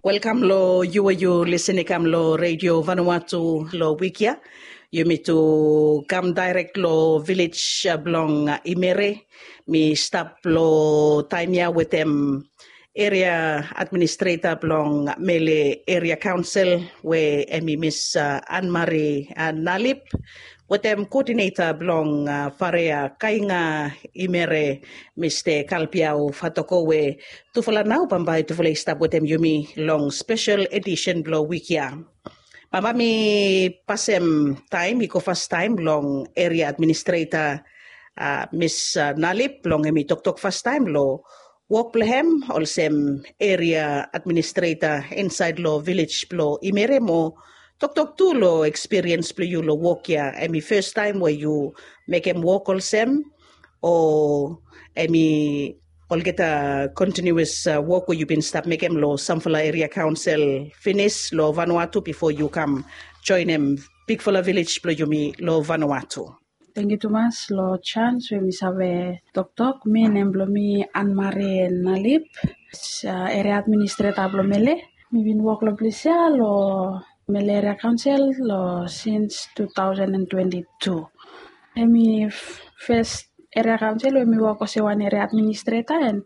Welcome lo you listening kam lo Radio Vanuatu lo Wikia. You me to come direct lo village belong Imere. Me stop lo time with them area administrator belong Mele area council where me Miss Anne-Marie Nalip. With them coordinator belong Farea Kainga Imere Mr. Kalpiao Fatokowe Tufala now Bambai Tufala stop with them Yumi long special edition blow wikia. Bamba mi pasem time, iko first time long area administrator Miss Nalip long mi tok first time lo walk plehem olsem area administrator inside lo village blow imere mo tok tu lo experience play you lo walk ya emi first time where you make him walk olsem or emi all get a continuous work where you've been stop make him lo Samfala area council finish lo Vanuatu before you come join him big fula village play you me lo Vanuatu. Thank you too much lo chance we sabe tok mi nemblo mi Anne-Marie Nalip area administrator blo mele mi bin work lo plisia lo Mele area council lo since 2022 emi first area council we work as one area administrator and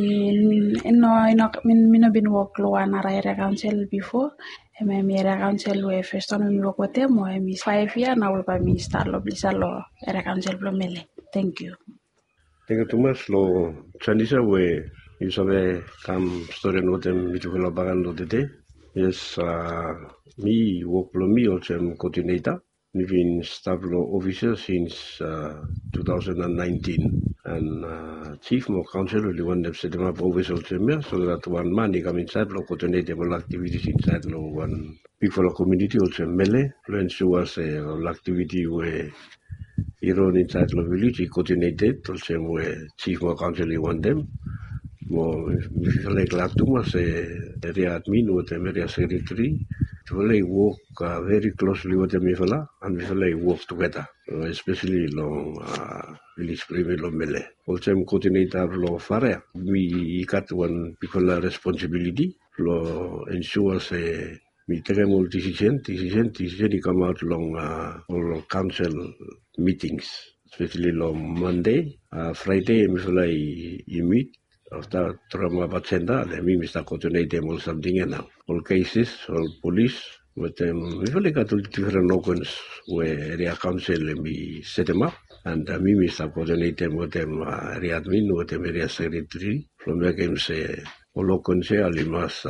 no been work lo one area council before emi area council we first time we work with them emi 5 years now we start lo blisa lo area council lo mele. Thank you too much lo Chandisa we you sabe kam story no tem mitu lo bagando tete. Yes, me work lo me also coordinator. We've been staff law officer since 2019, and chief more council really want to set them up office also me, so that one man they come inside law coordinate all activities inside law one big for community also mele influence was all activity where you run inside law village he coordinated also where chief more council you want them. Mo like too much area admin with the area secretary to work very closely with the Mifala and we work together, especially long village private lo mele. Also coordinator lo fare. We got one people responsibility lo ensure we take all decision come out long all council meetings, especially long Monday, Friday Mifala you meet. After trauma patient, we must coordinate them or something now. All cases, all police, with them, we really got different organs where area council and we set them up, and we must coordinate them with them area admin, with them area secretary. From there, we say all organs we must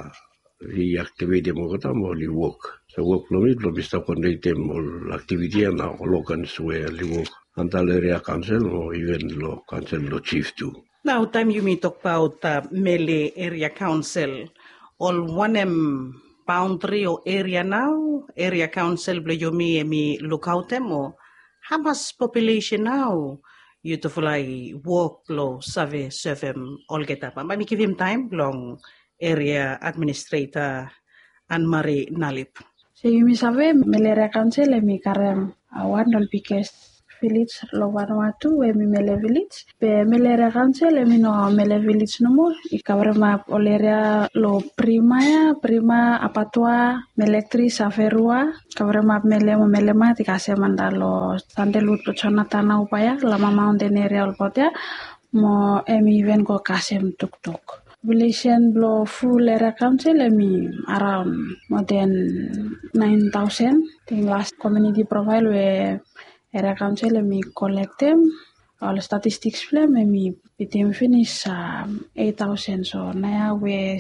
reactivate them all the time, only work. So work we must coordinate them all activity and all organs where we work. Until area council or even law council, law chief too. Now, time you may talk about Mele Area Council, all one boundary or area now, Area Council, you me look out them or how much population now? You to fly work low, serve him all get up. But me give him time, long area administrator Anne-Marie Nalip. so you may sabe Mele area council mi karem one dol biggest village lo Vanuatu we mi mele village pe mele area council mi no mele village no mo ikabrema oleria lo prima apatua melectri saferua kabrema mele ma tikase mandalo sandelut chonatana upaya la mama mountain area olpotia mo emi ven ko kasem tuk population blow full area council emi around more than 9,000 the last community profile we area council mi collect them all statistics plan mi bitim finish 8,000 so naya we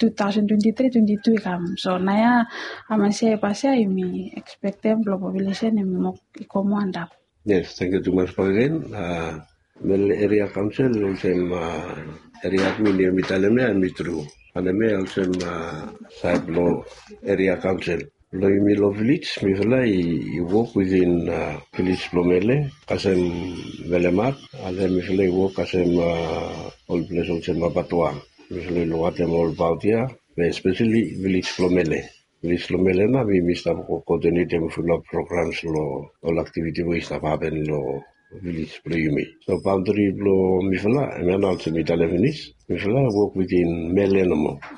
2023-22 come so naya amase pasa mi expect them population mi mo ikomo andap. Yes, thank you too much for again. Mel area council also area admin mi taleme and mi true and me also side law area council. Lo village, mi work within village Plomele, kasem Velemat, and then mi work kasem all place also Mapatua. Mi lo atem all Bautia, especially village Plomele. Village Plomele na mi mista coordinate mo full programs lo all activity we stop happen lo village Pleyumi. So boundary lo mi fala, and also mi televinis. Mi fala work within Melenamo.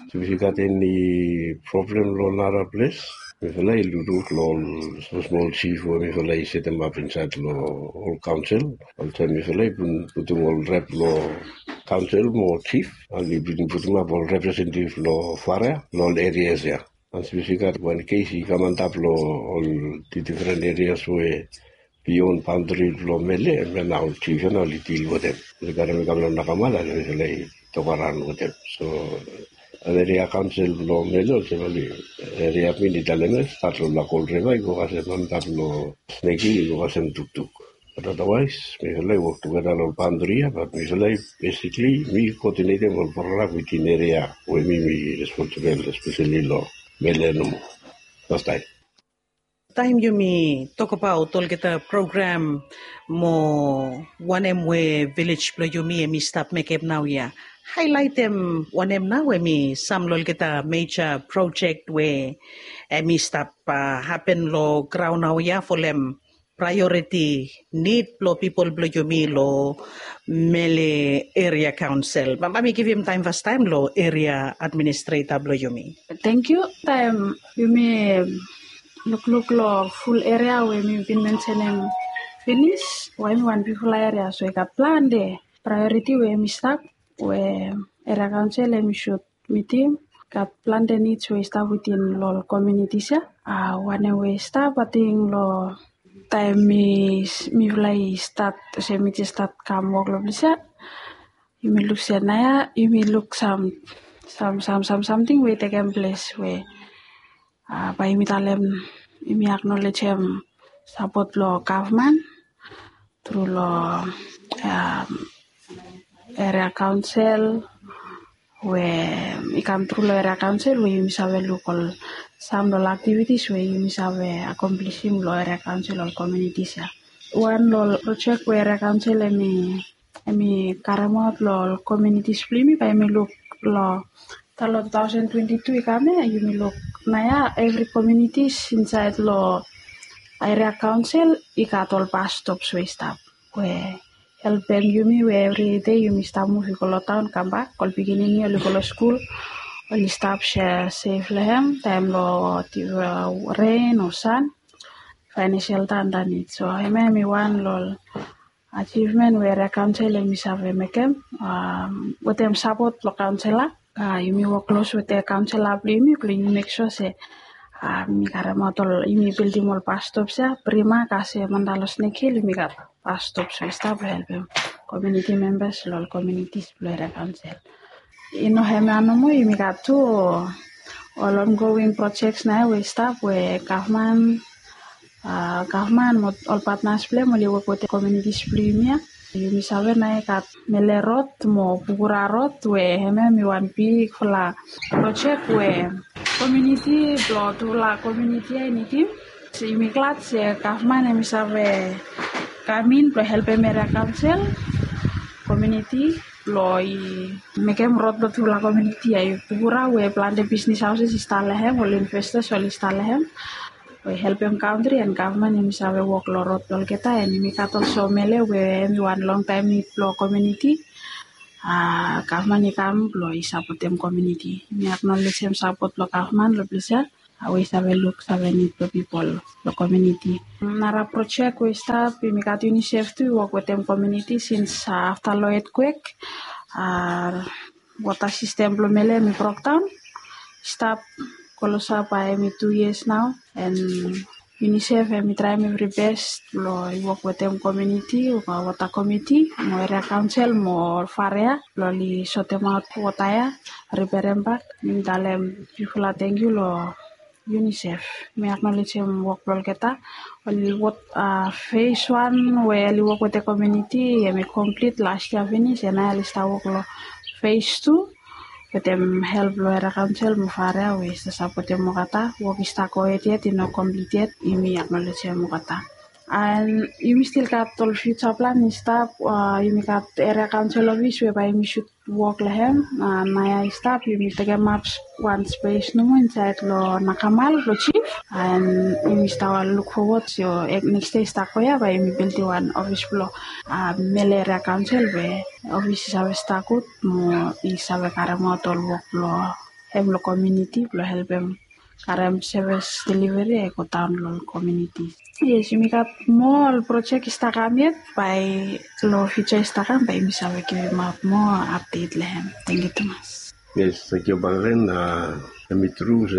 So if you got any problem lo another place, we feel like look lo small chief or we feel like set them up inside lo all council. All time we feel like put them all rep lo council more chief and we put them up all representative lo farea lo areas yeah. And so we got one case he come and up lo all the different areas where beyond boundary lo mele and now chief and only deal with them. We got to come on nakamala and we feel like to run with them. So area council lo melo se vale area mini talemes start lo la colreva y go hacer mandar lo snegi y go hacer tuk. But otherwise, we will work together on boundary, but we will basically we coordinate on program within area where we responsible, especially lo melenum. First time. Time you me talk about all get a program mo one way village plo you me stop make up now yeah. Highlight them one now where me some lol get a major project where me stop happen lo ground now yeah for them priority need lo people blow you me lo mele area council. But me give him time first time lo area administrator blow you me. Thank you. Time you may look lo full area where me been mentioning finish. Why me one people area so I got plan the priority where me start where area council me should meeting. Got plan the needs we start within lo communities ya. One way start but in lo time me fly start so me just start come work lo bisa. You may look senaya, you may look something we take place where by me talem me acknowledge him support lo government through lo area council where we come through lo area council where you have local some lo activities where you have accomplishing lo area council or communities ya. One lo project where area council me karamot lo communities plimi by me look lo talo 2022 kami you me look naya every communities inside lo area council ikatol bus stops we stop where help them you me where every day you me stop movie kolo town come back kol beginning you kolo school all stop share safe lehem time lo rain or sun financial tanda need so I me one lo achievement where area council me have make with them support lo council you may work close with the council you make sure say mi karamotol imi building all bus stops ya prima kasi mandalos nekil imi kat bus stops so stop help community members lol communities area council ino hemano mo imi kat to all ongoing projects na we stop where government all partners play mo work with the communities play you mi sabe na kat melerot mo pugurarot we heme mi one big fla project we community blow to la community anything si mi class government mi sabe kamin pro help area council community blow make em rot to la community ay pugura we plan the business houses installahem or investors all installahem we help them country and government mi sabe work lo rot lol kita and mi katol so mele we mi one long time ni blow community government ni kam lo support them community mi acknowledge them support lo government lo bisa we sabe look sabe need the people lo community nara project we start mi kat UNICEF to work with them community since after lo earthquake water system lo mele mi broke down stop Kolosa by me 2 years now and UNICEF me try my very best lo work with them community water committee mo area council mo farea lo li sotema wataya repairempak mi dalem people thank you lo UNICEF me acknowledge him work lo kita only what phase 1 where I work with the community me complete last year finish and I start work lo phase 2 with them help lo area council mo farea we support mo kata work sta ko yet no completed imi acknowledge mo kata and imi still got all future plan stop imi got area council office where imi should work lehem naya stop imi take maps one space no inside lo nakamal lo chief and imi start look forward so next day sta ko ya by imi build one office floor mele area council we office sabe stakut mo isabe karamotol work lo hem lo community lo help em karem service delivery ko town lo community. Yes, mikat mo project istakamiet by lo future istakam by misawe ki map mo update lehem. Thank you, Thomas. Yes, thank you, Bangren. Kami terus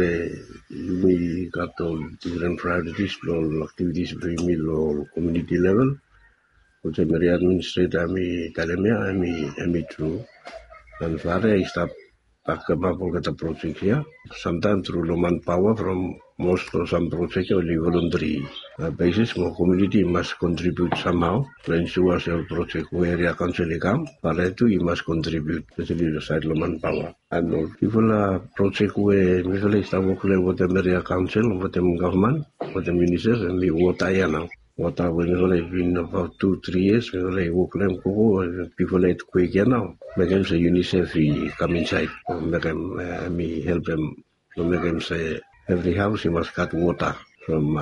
we got all different priorities, all activities bring lo community level. Kung meri administrator kami talemia kami true. Dan fare start pakemapol kata project ya. Sometimes through low manpower from most of some project only voluntary basis. More community must contribute somehow to ensure our project where area council come. Para itu you must contribute, especially the side low manpower. And people project where misalnya kita work with the area council, with the government, with the ministers, and we water ya now. Water when we been about 2-3 years, we work them people let quick now. Make them say UNICEF come inside, make them me help them. So make them say every house you must cut water from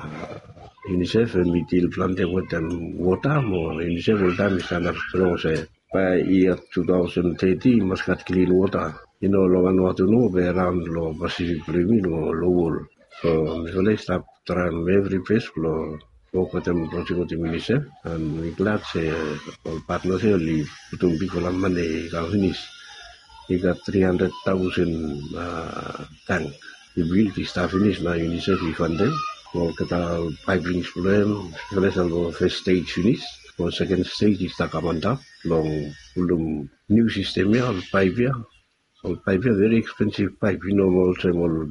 UNICEF and we deal planting with them water. More UNICEF will time stand up strong say by year 2030 you must cut clean water. You know, long water no be around low Pacific Rim or low. So we start trying every place low. Work with them project with the UNICEF and we glad say all partners here leave putting big money finish. He got 300,000 tank. He built the staff finish now UNICEF we fund them. Well, kita piping problem, first stage finish. Well, second stage is tak mantap. Long belum new system ya, all pipe ya. All pipe ya very expensive pipe. You know also all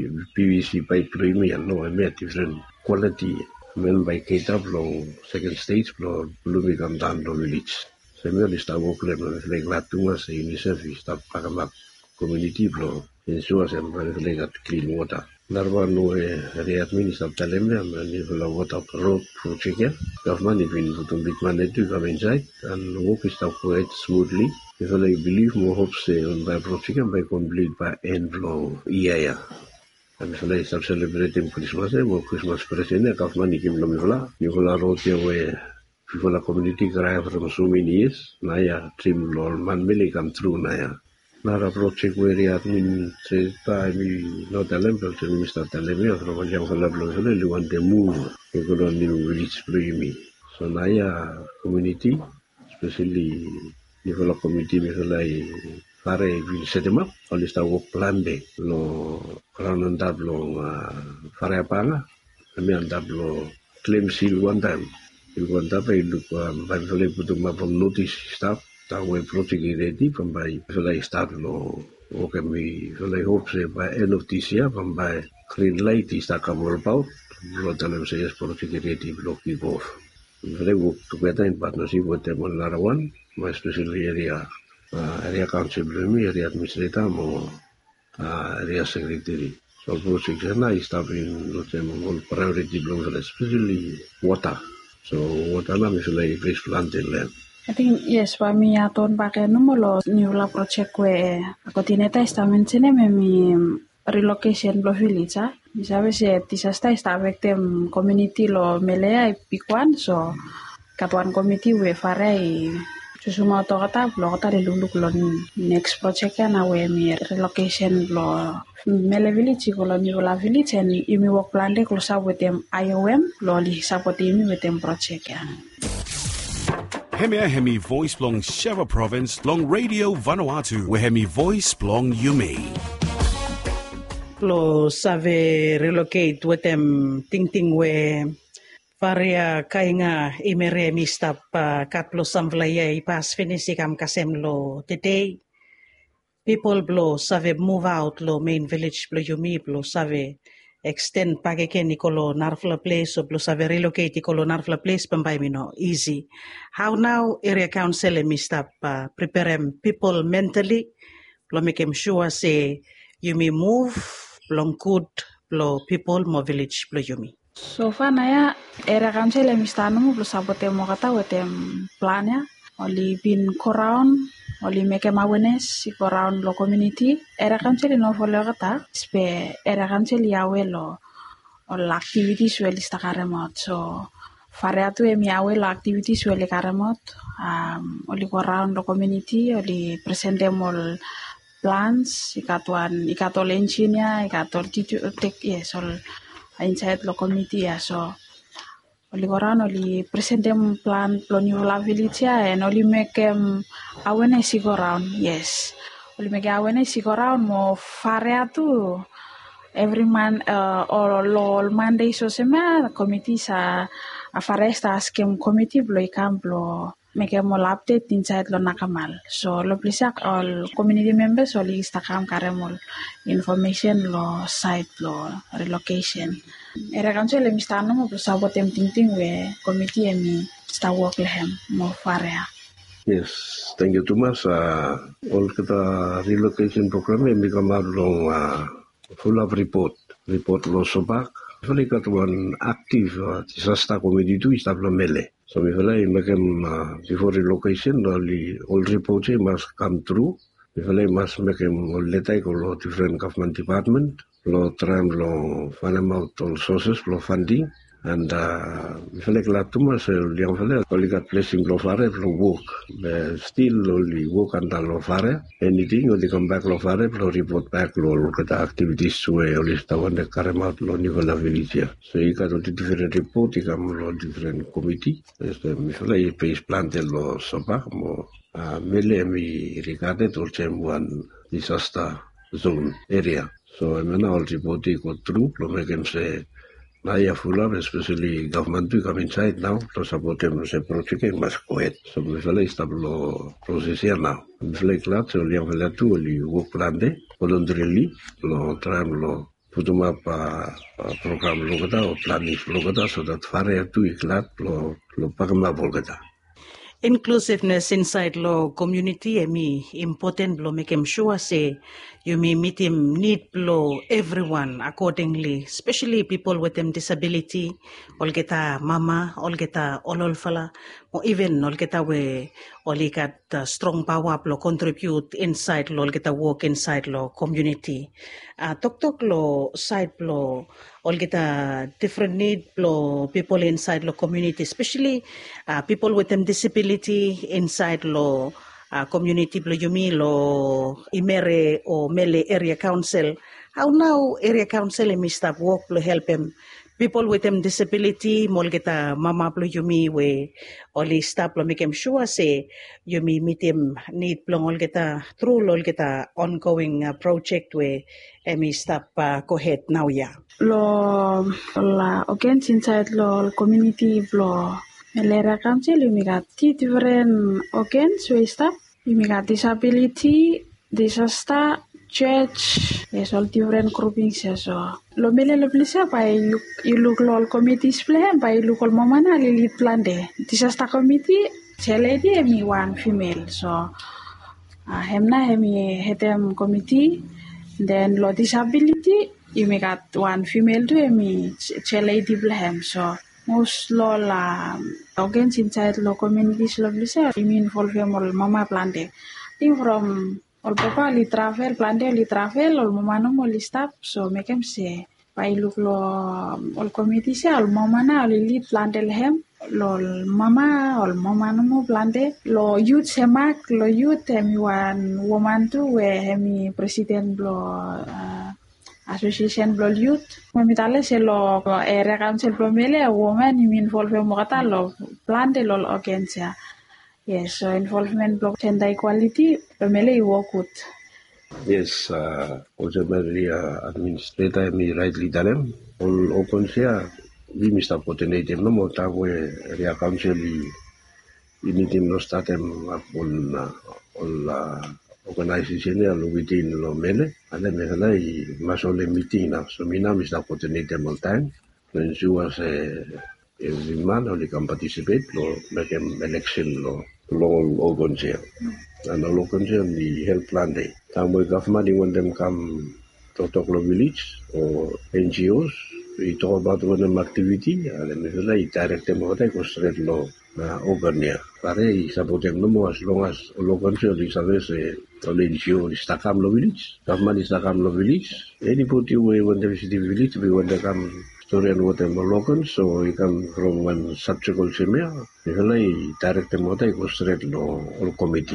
PVC pipe premium. No, I made different quality. Men by Keita belum second stage belum become down the village. Saya lista work level like tunggu saya UNICEF start pakai community belum ensure saya legat clean water. Narwa no area administrator talemnya mani belum water road project ya. Government even butuh big man itu come inside and work start quite smoothly. If I believe more hope say on by project by complete by end flow iya ya. Misalnya start celebrating Christmas, Christmas present, government ikim lo mihola road ya we, mihola community cry from so many years, naya trim lol man mili come through naya. Nara project we admin cerita mi no talem, pero mi start talem ya, from jam kalau belum you want to move, you go on new village me. So naya community, especially mihola community mihola Pare vil sedema, kalau sta work plan be, lo kalau andab lo pare apa nga, kami andab lo claim seal one time, one time ilu by vele putu ma from notice staff, tahu project ready from by vele start lo, kami vele hope say by end of this year from by green light is tak kabur pau, lo dalam saya project ready lo kick off. Vele work together in partnership with them on Larawan, my special area council belum area administrator mau area secretary. So project na establish all priority belum especially water. So water na misalnya place planting land. I think yes, kami aton pakai lo niula project we ako tineta estamen sini memi relocation lo village ah. Misalnya se tisasta estabektem community lo melea ipikuan so katuan committee we farai susuma to kata lo kata luluk lo next project na we mi relocation lo mele village ko lo niula village and imi work plan de ko sa with them IOM lo li support imi with them project ya. Hemi voice blong Sheva province long radio Vanuatu we hemi voice blong Yumi. Lo save relocate with them ting we varia kainga imere mistap kaplo samvlaya ipas finisi kam kasem lo today people blo save move out lo main village blo Yumi blo save extend pageke nikolo narfla place o blo save relocate nikolo narfla place pambay mino easy. How now area council mistap prepare people mentally blo make them sure say Yumi move blong good blo people mo village blo Yumi. So far ya area council mistano mo blo sabote mo kata wetem plan ya oli bin koraon oli make awareness si koraon lo community area council no follow kata spe area council yawe lo all activities well istakaremot so fariatu yawe lo activities well karemot oli koraon lo community oli present them all plans, ikatol engineer, ikatol tech, yes, all inside lo committee, so oli koran oli present them plan Nivola village and oli make awareness go round, yes. Oli make awareness go round mo fare tu every month all Monday so sema committee sa afaresta skem committee blo ikam blo make mo update inside lo nakamal. So lo plisak all community members oli istakam karemol information lo site lo relocation. Era council mi stano mo sabot ting we committee mi sta work lehem mo farea. Yes, thank you too much. All kita relocation program mi kamar long full of report lo sobak. Fali katuan aktif disaster committee tu istablo mele. So mi fali makem before relocation all reports must come through. Mi fali must makem all letter ko lo different government department. Lo tram lo find out all sources lo funding and fele kla tuma se liang fele oli got blessing lo fare lo work still only work and lo fare anything oli come back lo fare lo report back lo kata activities we oli tawan de karemat lo Nivola village so I got different report ikam lo different committee mi fele pays plan de lo soba mo mele mi rigade to one disaster zone area. So I'm now reporting go through, make them say, Naya Fuller, especially government to come inside now, to support them, say, project must go ahead. So we feel stable process here now. We feel glad, so we have to work plan de, voluntarily, lo try lo put them up program logata or planning logata, so that far to glad lo pagma volgata. Inclusiveness inside lo community important lo make him sure say you may meet him need lo everyone accordingly, especially people with disability, all geta mama, all geta all fala, or even all geta we all got strong power lo contribute inside lo all geta work inside lo community. Tok lo side lo all get different need lo people inside lo community, especially people with disability inside lo community lo yumi lo Imere or Mele area council. How now area council stop work lo help them people with disability mol geta mama lo yumi we only stop lo make them sure say yumi meet him need plong all geta through all geta ongoing project we stop go ahead now Lo la against inside lo community lo Melera council you got different against we stop you got disability disaster church yes all different groupings so lo mele lo plisa by you look lo committees plan by look all momana lead plan de disaster committee lady me one female so hemna hemi hetem committee then lo disability you got one female to me lady blahem so most lo la against inside lo communities lo plisa you mean for mama plan de thing from all papa li travel all mama no mo li stop so make him say by look lo all committee say all mama na li plan del hem lo mama no mo plan de lo youth semak lo youth one woman too where hemi president lo association blo youth momitale se lo area council blo mele woman you mean involve mo kata lo plan de lo agency. Yes, so involvement block gender equality, pemele work with. Yes, also very administrator me rightly done. All open here, we Mr. Coordinator no more time where area council in no start them up on all organization within lo mele, and then we must only meeting now. So me now Mr. Coordinator all time. When she was every man only can participate, lo make election lo organ chair. And all organ chair the health plan day. Time we government when them come to talk lo village or NGOs, we talk about one activity and then we direct them what I go straight lo organ here. Pare support them no more as long as organ chair is always all NGO is takam lo village. Government is takam lo village. Anybody when they visit the village, we want to come historian what them local, so we come from one subject also. We direct them what I go straight lo all committee.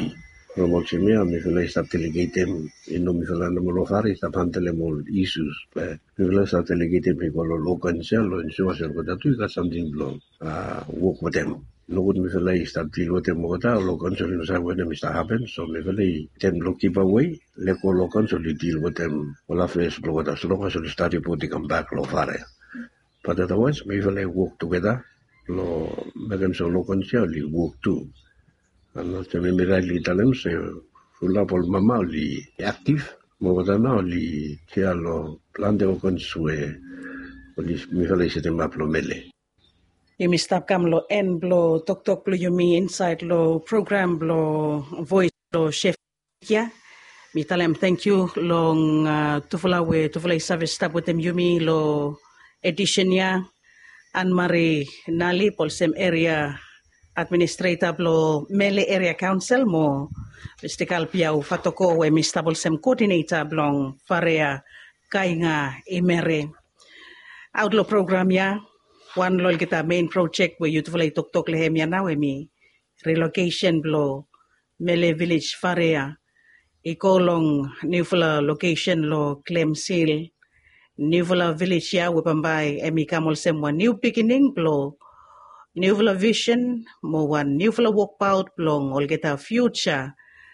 Promotion mi fela stap delegatem ino mi fela no lo fare stap handle mo issues mi fela stap delegatem mi ko lo council lo insua se ko datu ka something lo work with them no good mi fela stap deal with them mo ta lo council no sa when mi sta happen so mi fela tem lo keep away le ko lo council deal with them wala face lo ta so ko so start reporting come back lo fare but otherwise mi fela work together lo megam so lo council work too. Ano me mira li talem se sulla pol mamma li active mo vadana li che allo plan de con sue li mi fa le siete maplo mele Yumi stop kam lo en blo tok blo yumi inside lo program blo voice lo chef ya mi talem thank you long tufula service stop with them yumi lo edition ya Anne-Marie Nali Polsem area administrator blo Mele area council mo Mr. Kalpiau Fatoko we Mr. Polsem coordinator blong Farea Kainga Imere outlaw program ya one lol kita main project we youthful tok lehem ya na we mi relocation blo Mele village Farea ikolong newfula location lo claim seal newfula village ya we pambay emi kamol sem one new beginning blo Newfula vision, mo one newfula walk out plong olgeta future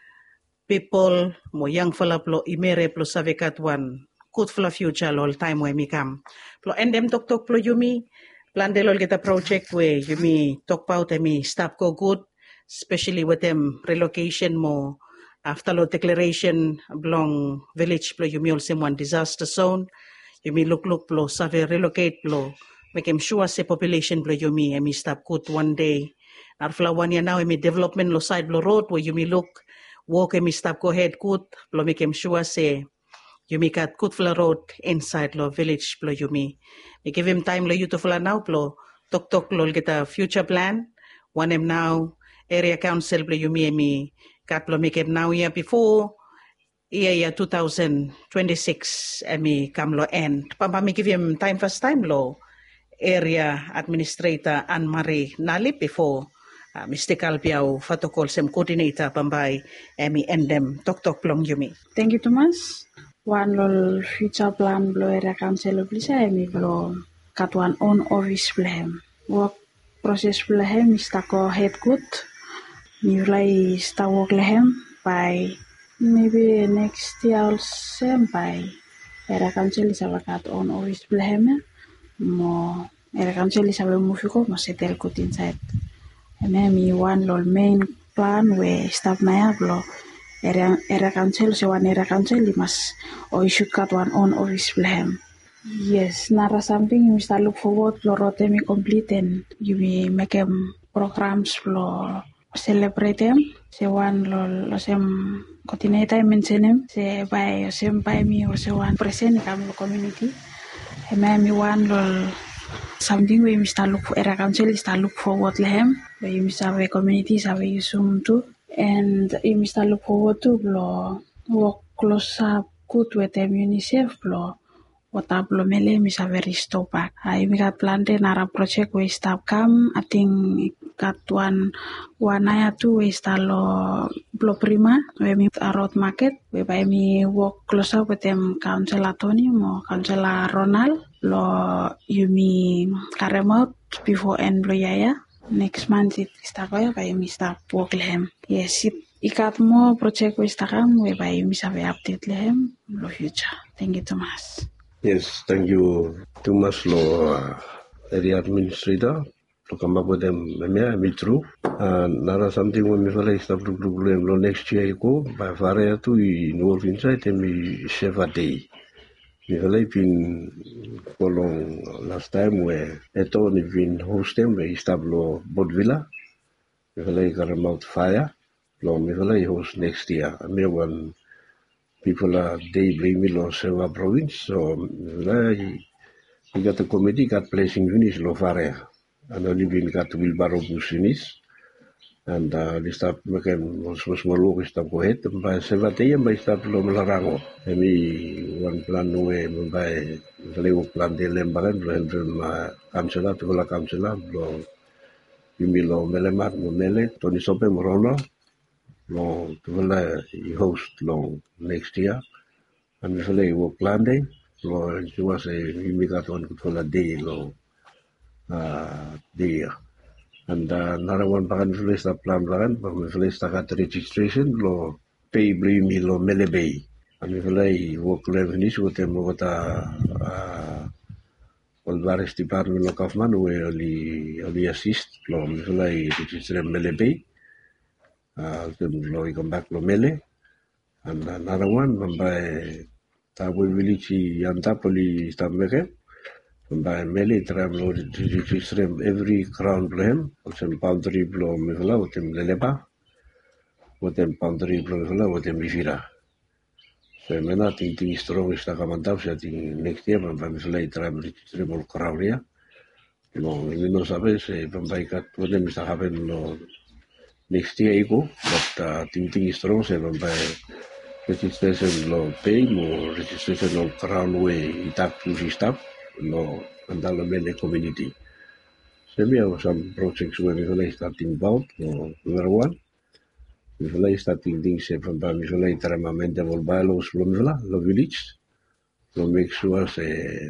people mo young fala plo imere plo savekat one good fula future lol time we mi kam plo endem tok plo yumi plan de lol geta project we yumi tok out emi stop go good especially with them relocation mo after lo declaration blong village plo yumi also one disaster zone yumi look plo save relocate plo make him sure se population blo yumi emi stop good one day arfla one year now emi development lo side blo road where yumi look walk emi stop go ahead good blo make him sure se yumi got good fla road inside lo village blo yumi we give him time lo you to fla now blo tok lo get a future plan one him now area council blo yumi emi got blo make him now year before year 2026 emi come lo end papa me give him time first time lo area administrator Anne-Marie Nali before Mr. Kalpiau Fatokol sem coordinator pambay emi endem tok plong yumi. Thank you Thomas. One lol future plan blo area council blisa emi blo katuan on office blem. Work process blem istako head good. Mulai sta work lehem by maybe next year also by area council isawakat on office blem. Mo area council isawe mufiko mo settle good inside. Mi one lol main plan we staff maya blo area council so one area council mas o issue cut one on office blem. Yes, nara something you must look forward to rote mi complete and you may make programs blo celebrate them. Se one lol sem coordinator mention se by me or se one present kam community. Mi one lol something we must look for area council is to look forward lehem we must have a community have a soon too and we must look forward to blo work close up good with them UNICEF blo what up blo mele must have very stop back I got planned nara project we stop come I think got one aya two we start lo blo prima we meet a road market we by me work close up with them council Tony mo council Ronald lo yumi karemot before end blo yaya next month it istakoya by mi start work lehem yes it ikat mo project we istakam we by mi sabe update lehem lo future. Thank you Thomas. Yes, thank you Thomas lo area administrator to come up with them me true nara something when me fala stop lo next year ko by fare to involve inside me chef a day. Mi fala pin kolong last time where eto ni vin host them we stablo Bodvilla. Mi fala Karamount fire. Lo mi fala host next year. Me one people are day bring me lo Seva province. So mi fala he got a committee got placing finish lo fare. And only been got wheelbarrow bus finish. And di stop makan small work stop go ahead by 7 AM by stop lo malarango emi one plan we by lewo plan de lembaran lo kamsela to la kamsela lo yumi lo melemat mo mele Tony Sope Morono long host long next year. And we work plan day. Lo cuma imigat one good day lo day. And another one bagan we start plan bagan, but we start registration lo pay bring me lo melebay. And we work revenue with them over the Valvares Department of Kaufman we only assist lo we register melebay. Lo come back lo mele. And another one by Tabu Village Yantapoli Stameke. By mele tram lo register every crown blem, some boundary blow mivla with them lelepa, with them boundary blow mivla with them mifira. So I'm not thinking strong is the command of next year, but I'm late tram register more crown here. You know, sabes, by cut with them is happen next year ego, but thinking strong, so by registration law pay more registration of crown way, itap to stuff. No, andalo mele community. So we have some projects where we starting about, number one. We starting things from we amendable bylaws from the village. To make sure say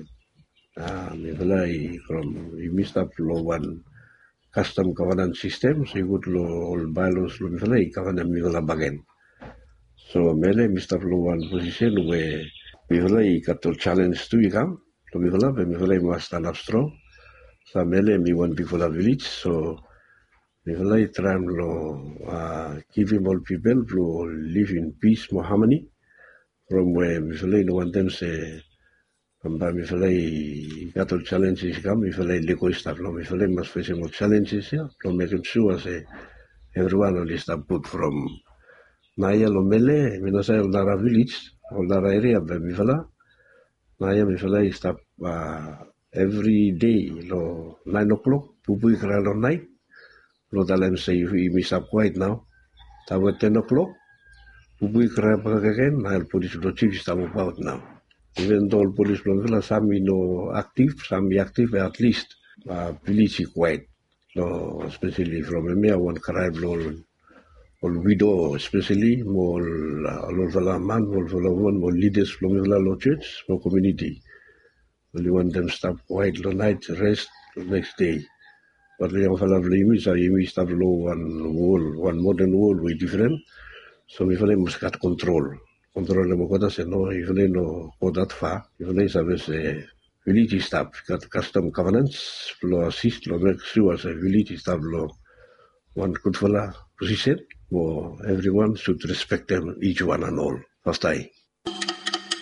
we missed up law one custom governance system, so you would law bylaws from the government mivela bagen. So mele missed up law one position where we got to challenge to become. So we must stand up strong. So me want people of village. So we try to give him all people to live in peace, more harmony. From where we want them say, from we got all challenges come. We legal stuff. We must face more challenges here. To make sure say everyone will start put from Naya Lomele. We know say all our village, all our area, we Naya we stop every day lo 9 o'clock pupui kralo night lo dalam say we miss up quite now tawa 10 o'clock pupui kralo again na police lo chief stop about now even though police lo some no active some active at least village quiet no especially from me one crime lo all widow especially more man more leaders from the church more community. We want them stop quiet the night, rest the next day. But we have a lovely we stop low one modern wall we different. So we must got control. Control the Mokoda say no, if they no go that far, if they service village staff, got custom governance, law assist, law make sure as a village staff law one good fella position, or everyone should respect them, each one and all. First